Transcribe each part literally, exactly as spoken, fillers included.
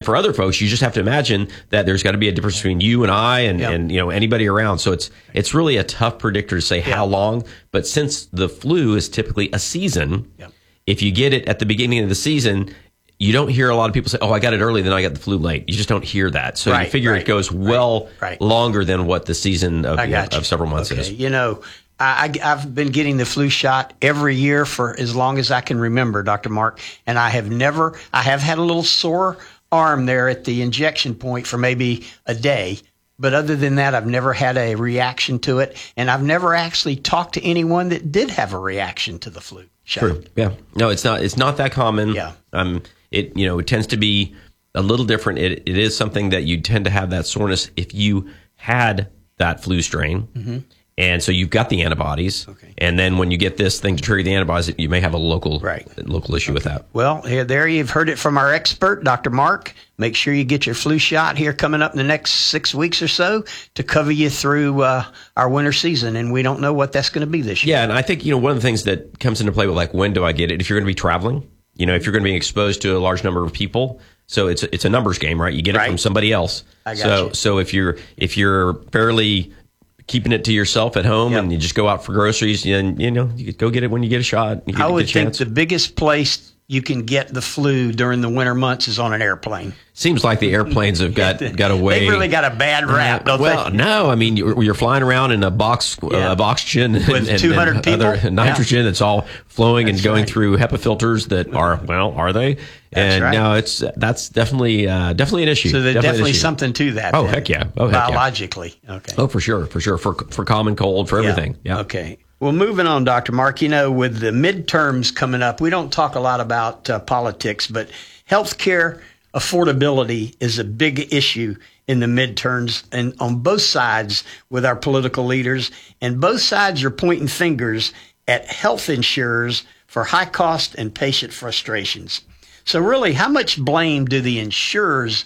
for other folks, you just have to imagine that there's got to be a difference between you and I and, yep. and you know anybody around. So it's it's really a tough predictor to say yep. how long. But since the flu is typically a season, yep. if you get it at the beginning of the season, you don't hear a lot of people say, oh, I got it early, then I got the flu late. You just don't hear that. So right, you figure right, it goes well right, right. longer than what the season of, you know, of several months okay. is. You know, I, I've been getting the flu shot every year for as long as I can remember, Doctor Mark, and I have never, I have had a little sore arm there at the injection point for maybe a day. But other than that, I've never had a reaction to it. And I've never actually talked to anyone that did have a reaction to the flu shot. True. Yeah. No, it's not, it's not that common. Yeah. Um, it, you know, it tends to be a little different. It, it is something that you tend to have that soreness if you had that flu strain. Mm-hmm. And so you've got the antibodies, okay. and then when you get this thing to trigger the antibodies, you may have a local right. local issue okay. with that. Well, here, there you've heard it from our expert, Doctor Mark. Make sure you get your flu shot here coming up in the next six weeks or so to cover you through uh, our winter season, and we don't know what that's going to be this year. Yeah, and I think you know one of the things that comes into play with like when do I get it? If you're going to be traveling, you know, if you're going to be exposed to a large number of people, so it's it's a numbers game, right? You get it right. from somebody else. I got so you. so if you're if you're fairly keeping it to yourself at home yep. and you just go out for groceries and, you know, you go get it when you get a shot. You get, I would get a think chance. the biggest place you can get the flu during the winter months is on an airplane. Seems like the airplanes have got, got away. They've really got a bad rap, don't well, they? Well, no. I mean, you're, you're flying around in a box yeah. uh, of oxygen with and, two hundred and people? other nitrogen yeah. that's all flowing that's and going right. through HEPA filters that are, well, are they? That's and right. no, it's that's definitely uh, definitely an issue. So there's definitely, definitely something to that. Oh, then, heck yeah. Oh, heck biologically. yeah. Okay. Oh, for sure. For sure. For, for common cold, for everything. Yeah. yeah. Okay. Well, moving on, Doctor Mark, you know, with the midterms coming up, we don't talk a lot about uh, politics, but healthcare affordability is a big issue in the midterms and on both sides with our political leaders. And both sides are pointing fingers at health insurers for high cost and patient frustrations. So really, how much blame do the insurers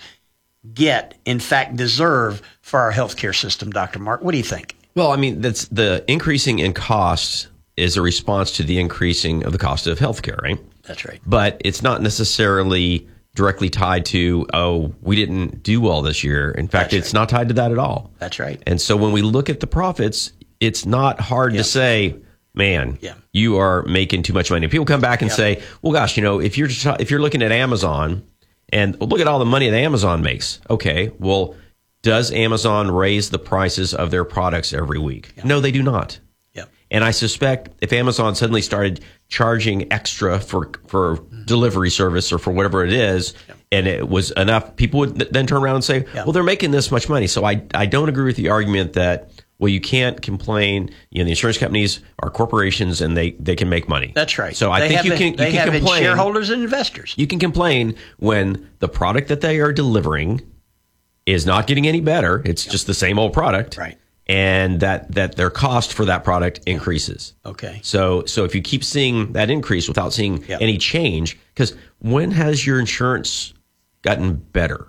get, in fact, deserve for our healthcare system, Doctor Mark? What do you think? Well, I mean, that's the increasing in costs is a response to the increasing of the cost of healthcare, right? That's right. But it's not necessarily directly tied to, oh, we didn't do well this year. In fact, That's it's right. not tied to that at all. That's right. And so when we look at the profits, it's not hard yep. to say, man, yeah. you are making too much money. People come back and yep. say, well, gosh, you know, if you're just, if you're looking at Amazon and look at all the money that Amazon makes. Okay, well, does Amazon raise the prices of their products every week? Yep. No, they do not. Yep. And I suspect if Amazon suddenly started charging extra for for mm-hmm. delivery service or for whatever it is, yep. and it was enough, people would then turn around and say, yep. well, they're making this much money. So I, I don't agree with the argument that, well, you can't complain. You know, the insurance companies are corporations and they, they can make money. That's right. So I they think you a, can, you they can have complain. shareholders and investors. You can complain when the product that they are delivering is not getting any better. It's yep. just the same old product. Right. And that, that their cost for that product increases. Okay. So so if you keep seeing that increase without seeing yep. any change, because when has your insurance gotten better?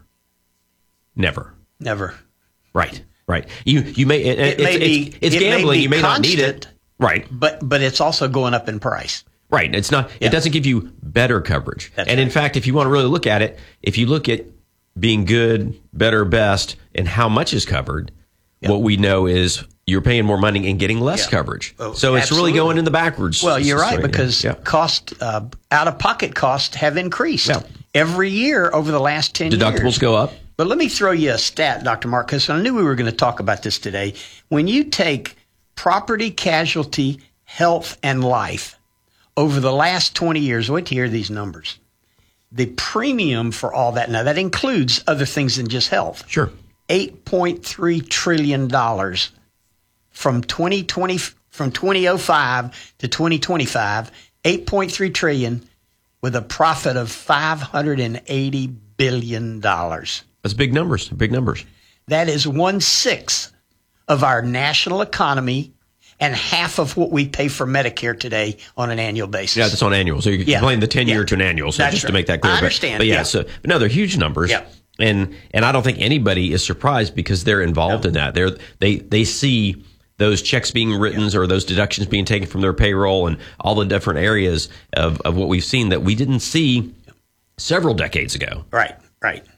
Never. Never. Right. Right. You you may it, it it's, may be it's, it's it gambling. May be you may constant, not need it. Right. But but it's also going up in price. Right. It's not. Yep. It doesn't give you better coverage. That's and right. in fact, if you want to really look at it, if you look at being good, better, best, and how much is covered, yep. what we know is you're paying more money and getting less yeah. coverage. Oh, so it's absolutely. really going in the backwards. Well, you're right, right because yeah. cost, uh, out-of-pocket costs have increased yeah. every year over the last ten Deductibles years. Deductibles go up. But let me throw you a stat, Doctor Mark, because I knew we were going to talk about this today. When you take property, casualty, health, and life over the last twenty years, wait to hear these numbers. The premium for all that, now that includes other things than just health. Sure. eight point three trillion dollars from twenty twenty from twenty oh five to twenty twenty-five, eight point three trillion dollars with a profit of five hundred eighty billion dollars. That's big numbers, big numbers. That is one-sixth of our national economy and half of what we pay for Medicare today on an annual basis. Yeah, that's on annual. So you're yeah. playing the ten-year yeah. to an annual. So that's just right. to make that clear. I understand. But, but yeah, yeah, so but no, they're huge numbers. Yeah. And and I don't think anybody is surprised because they're involved no. in that. They're they they see those checks being written yeah. or those deductions being taken from their payroll and all the different areas of, of what we've seen that we didn't see several decades ago. Right, right.